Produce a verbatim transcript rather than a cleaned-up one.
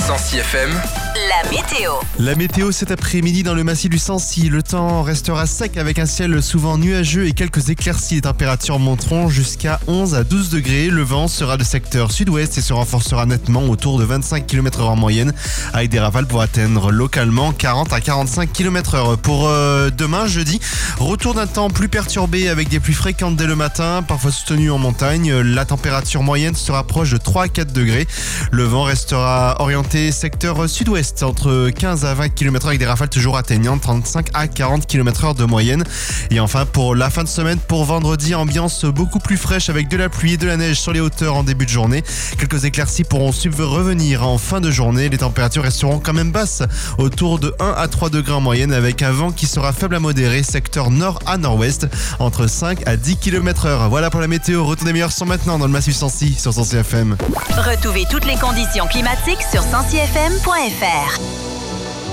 Sancy F M, la météo. La météo cet après-midi dans le massif du Sancy. Le temps restera sec avec un ciel souvent nuageux et quelques éclaircies. Les températures monteront jusqu'à onze à douze degrés. Le vent sera de secteur sud-ouest et se renforcera nettement autour de vingt-cinq kilomètres heure en moyenne, avec des rafales pour atteindre localement quarante à quarante-cinq kilomètres heure. Pour euh, demain, jeudi, retour d'un temps plus perturbé avec des pluies fréquentes dès le matin, parfois soutenues en montagne. La température moyenne sera proche de trois à quatre degrés. Le vent restera orienté secteur sud-ouest entre quinze à vingt kilomètres heure avec des rafales toujours atteignant trente-cinq à quarante kilomètres heure de moyenne. Et enfin pour la fin de semaine, pour vendredi, ambiance beaucoup plus fraîche avec de la pluie et de la neige sur les hauteurs en début de journée. Quelques éclaircies pourront revenir en fin de journée. Les températures resteront quand même basses, autour de un à trois degrés en moyenne, avec un vent qui sera faible à modéré, secteur nord à nord-ouest, entre cinq à dix kilomètres heure. Voilà pour la météo. Retour des meilleurs sons maintenant dans le massif Sancy sur Sancy F M. Retrouvez toutes les conditions climatiques sur sancy f m point f r.